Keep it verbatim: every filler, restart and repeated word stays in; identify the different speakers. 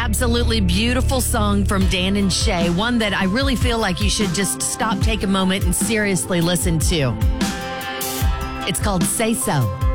Speaker 1: absolutely beautiful song from Dan and Shay, one that I really feel like you should just stop, take a moment, and seriously listen to. It's called Say So.